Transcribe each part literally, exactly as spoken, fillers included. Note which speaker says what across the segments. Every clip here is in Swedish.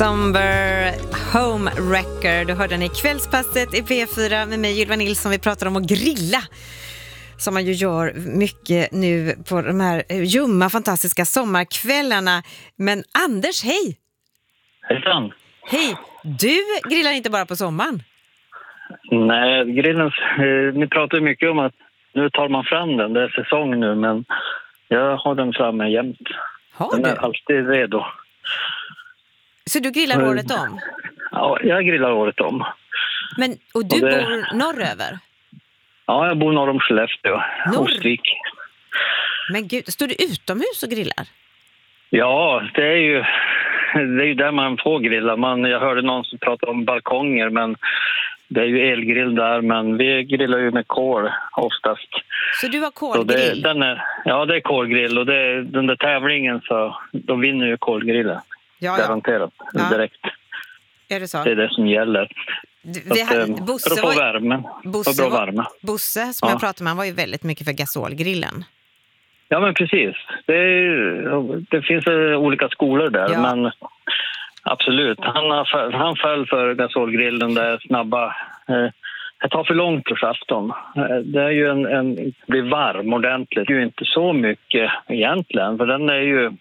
Speaker 1: Somber Home Wrecker. Du hörde den i Kvällspasset i P fyra med mig, Ylva Nilsson. Vi pratar om att grilla, som man ju gör mycket nu på de här ljumma, fantastiska sommarkvällarna. Men Anders, hej!
Speaker 2: Hejsan!
Speaker 1: Hej! Du grillar inte bara på sommaren?
Speaker 2: Nej, grillen, eh, ni pratar ju mycket om att nu tar man fram den. Det är säsong nu, men jag har den framme jämt.
Speaker 1: Har
Speaker 2: den
Speaker 1: du?
Speaker 2: är alltid redo.
Speaker 1: Så du grillar året om?
Speaker 2: Ja, jag grillar året om.
Speaker 1: Men, och du
Speaker 2: och det...
Speaker 1: bor norröver?
Speaker 2: Ja, jag bor norr om Skellefteå.
Speaker 1: Norr?
Speaker 2: Ostvik.
Speaker 1: Men gud, står du utomhus och grillar?
Speaker 2: Ja, det är ju, det är ju där man får grilla. Man, jag hörde någon som pratade om balkonger, men det är ju elgrill där. Men vi grillar ju med kol oftast. Så du har kolgrill? Det, den är, ja, det är kolgrill. Och det är, den där tävlingen, så då vinner ju kolgrillen. Ja, ja. Garanterat, ja. Direkt.
Speaker 1: Är det så?
Speaker 2: Det är det som gäller.
Speaker 1: Det här,
Speaker 2: att,
Speaker 1: Bosse
Speaker 2: för att få
Speaker 1: var,
Speaker 2: värme.
Speaker 1: Bosse,
Speaker 2: bra värme.
Speaker 1: Bosse som ja. jag pratade med, han var ju väldigt mycket för gasolgrillen.
Speaker 2: Ja, men precis. Det, är, det finns olika skolor där, ja. Men absolut. Han, har, han föll för gasolgrillen, där snabba... Eh, det tar för långt på afton. Det är ju en, en blir varm ordentligt. Det är ju inte så mycket egentligen, för den är ju...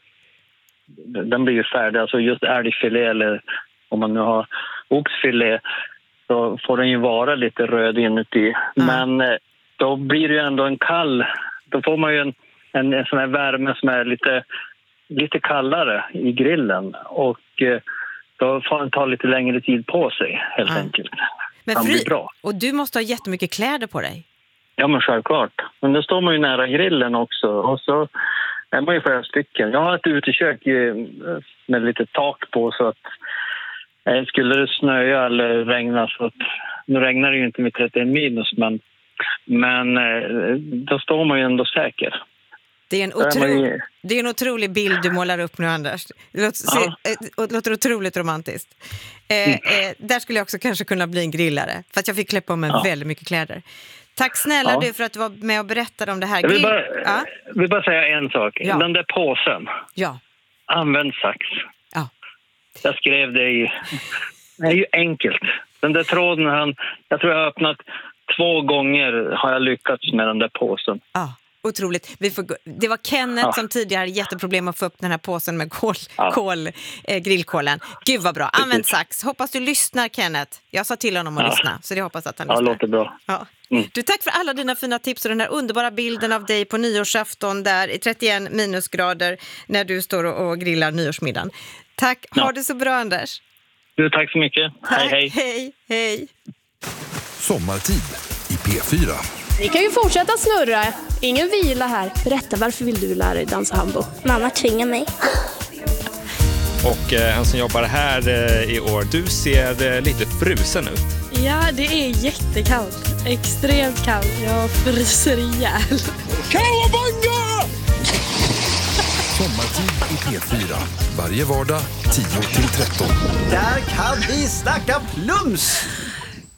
Speaker 2: Den blir ju färdig, alltså just älgfilé eller om man nu har oxfilé, så får den ju vara lite röd inuti. Mm. Men då blir det ju ändå en kall, då får man ju en, en, en sån här värme som är lite, lite kallare i grillen, och då får den ta lite längre tid på sig helt mm. enkelt.
Speaker 1: Men fri, blir bra. Och du måste ha jättemycket kläder på dig. Ja, men självklart. Men då står man ju nära grillen också, och så är man ju flera stycken. Jag har ett utekök med lite tak på, så att eh, skulle det snöa eller regna, så att, nu regnar det ju inte med trettioen minus, men, men eh, då står man ju ändå säker. Det är, en otro... ju... det är en otrolig bild du målar upp nu, Anders. Det låter, ja. se... det låter otroligt romantiskt. Eh, mm. eh, där skulle jag också kanske kunna bli en grillare, för att jag fick klä på mig ja. väldigt mycket kläder. Tack snälla ja. du för att du var med och berättade om det här.
Speaker 2: Jag vill bara, ja? vill bara säga en sak. Ja. Den där påsen.
Speaker 1: Ja.
Speaker 2: Använd sax.
Speaker 1: Ja.
Speaker 2: Jag skrev det i... Det är ju enkelt. Den där tråden, han, jag tror jag har öppnat två gånger, har jag lyckats med den där påsen.
Speaker 1: Ja. Otroligt. Vi får, det var Kenneth ja. som tidigare hade jätteproblem att få upp den här påsen med kol, ja. kol, eh, grillkålen. Gud vad bra. Använd sax. Hoppas du lyssnar, Kenneth. Jag sa till honom att ja. lyssna, så det hoppas att han
Speaker 2: ja,
Speaker 1: lyssnar.
Speaker 2: Ja, låter bra.
Speaker 1: Ja.
Speaker 2: Mm.
Speaker 1: Du, tack för alla dina fina tips och den här underbara bilden av dig på nyårsafton där i trettioen minusgrader när du står och, och grillar nyårsmiddagen. Tack. Ja. Ha det så bra, Anders.
Speaker 2: Du, tack så mycket.
Speaker 1: Tack.
Speaker 2: Hej, hej.
Speaker 1: Hej, hej.
Speaker 3: Sommartid i P fyra.
Speaker 4: Ni kan ju fortsätta snurra. Ingen vila här. Berätta, varför vill du lära dig dansa hambo?
Speaker 5: Mamma tvingar mig.
Speaker 6: Och eh, han som jobbar här eh, i år, du ser eh, lite frusen ut.
Speaker 7: Ja, det är jättekallt. Extremt kallt. Jag fryser ihjäl.
Speaker 3: Kawabanga! Sommartid i P fyra. Varje vardag tio till tretton.
Speaker 8: Där kan vi snacka plums!